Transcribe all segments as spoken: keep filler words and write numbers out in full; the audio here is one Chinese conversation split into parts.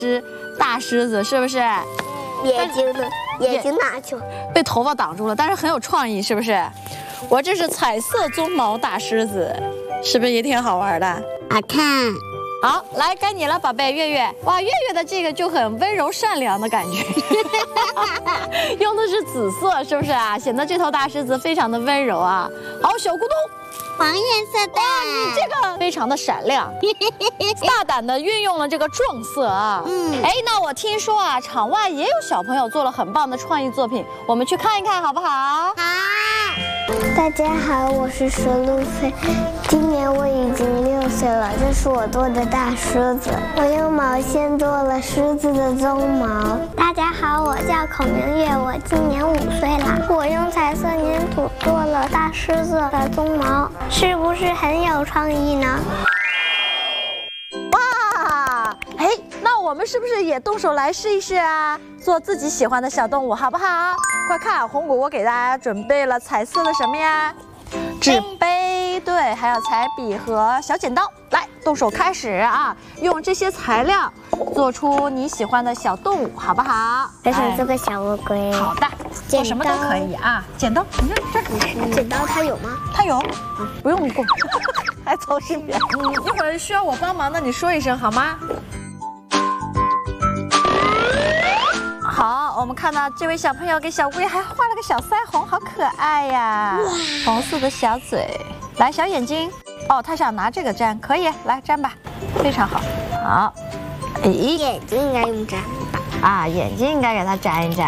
只大狮子，是不是？ 眼睛呢？眼睛哪去了？ 被头发挡住了，但是很有创意，是不是？我这是彩色鬃毛大狮子，是不是也挺好玩的？ 好看。 好，来该你了，宝贝月月。哇，月月的这个就很温柔善良的感觉，用的是紫色，是不是啊？显得这头大狮子非常的温柔啊。好，小咕咚。 黄颜色的， 哇，你这个非常的闪亮，大胆的运用了这个撞色啊。嗯，哎，那我听说啊，场外也有小朋友做了很棒的创意作品，我们去看一看好不好？ 好。大家好，我是石路飞，今年我已经六岁了，这是我做的大狮子，我用毛线做了狮子的鬃毛。大家好，我叫孔明月，我今年五岁了，我用彩色粘土做了大狮子的鬃毛，是不是很有创意呢？ 哇，哎，那我们是不是也动手来试一试啊？做自己喜欢的小动物，好不好？快看，红果果给大家准备了彩色的什么呀？纸杯，对，还有彩笔和小剪刀。来，动手开始啊！用这些材料做出你喜欢的小动物，好不好？ 我想做个小乌龟。 好的，做什么都可以啊。剪刀，你看这， 剪刀它有吗？ 它有，不用过，还操心别人。嗯，一会儿需要我帮忙的，你说一声好吗？好，我们看到这位小朋友给小龟还画了个小腮红，好可爱呀！红色的小嘴，来小眼睛。哦，他想拿这个粘，可以，来粘吧，非常好。好，哎， 眼睛应该用粘吧？ 啊，眼睛应该给它粘一粘。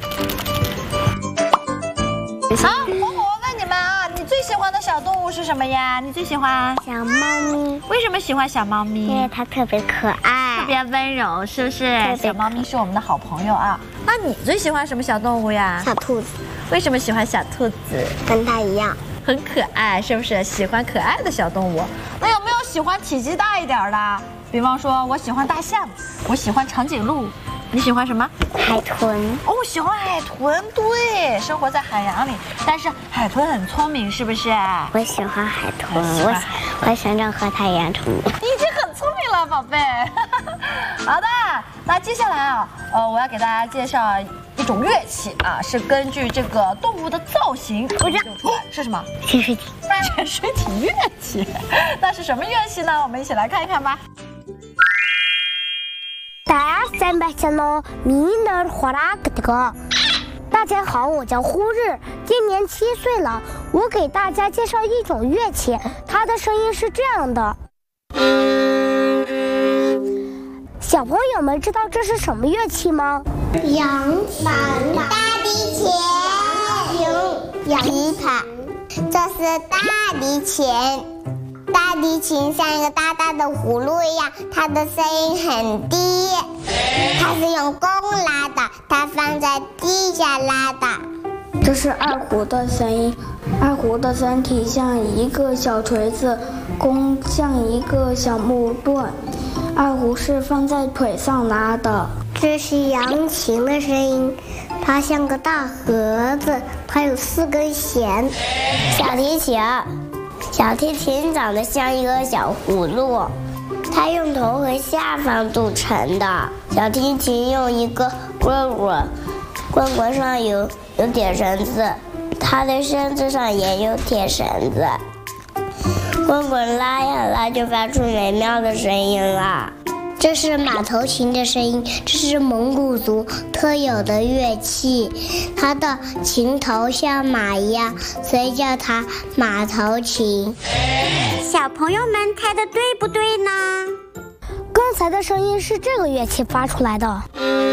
好，红果，我问你们啊，你最喜欢的小动物是什么呀？你最喜欢小猫咪。 为什么喜欢小猫咪？ 因为它特别可爱， 特别温柔，是不是？小猫咪是我们的好朋友啊。那你最喜欢什么小动物呀？ 小兔子。 为什么喜欢小兔子？ 跟它一样， 很可爱，是不是？喜欢可爱的小动物。那有没有喜欢体积大一点的？比方说，我喜欢大象，我喜欢长颈鹿。你喜欢什么？ 海豚。 哦，喜欢海豚，对，生活在海洋里。但是海豚很聪明，是不是？ 我喜欢海豚，我我想长和它一样聪明。 你已经很聪明了，宝贝。好的，那接下来啊，呃，我要给大家介绍一种乐器啊，是根据这个动物的造型研究出来，是什么？ 潜水艇。 潜水艇乐器，那是什么乐器呢？我们一起来看一看吧。 大家好，我叫呼日，今年七岁了。我给大家介绍一种乐器，它的声音是这样的。小朋友们知道这是什么乐器吗？扬琴、大提琴、扬提琴，这是大提琴。大提琴像一个大大的葫芦一样，它的声音很低，它是用弓拉的，它放在地下拉的。 这是二胡的声音，二胡的身体像一个小锤子，弓像一个小木盾，二胡是放在腿上拉的。 这是扬琴的声音，它像个大盒子，它有四根弦。小提琴。小提琴长得像一个小葫芦，它用头和下方组成的。小提琴用一个棍棍，棍棍上有有铁绳子，它的身子上也有铁绳子。棍棍拉呀拉，就发出美妙的声音了。这是马头琴的声音，这是蒙古族特有的乐器，它的琴头像马一样，所以叫它马头琴。小朋友们猜的对不对呢？刚才的声音是这个乐器发出来的，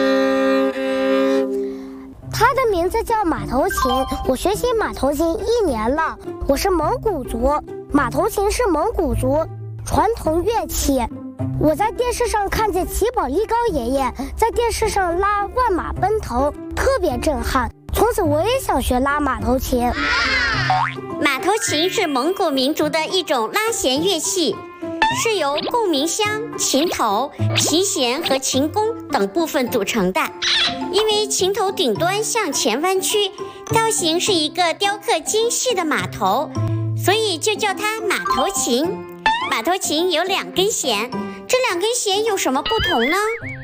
它的名字叫马头琴。我学习马头琴一年了，我是蒙古族，马头琴是蒙古族传统乐器。我在电视上看见齐宝力高爷爷在电视上拉万马奔腾，特别震撼。从此我也想学拉马头琴。 马头琴是蒙古民族的一种拉弦乐器，是由共鸣箱、琴头、琴弦和琴弓等部分组成的。因为琴头顶端向前弯曲，造型是一个雕刻精细的马头，所以就叫它马头琴。马头琴有两根弦，这两根弦有什么不同呢？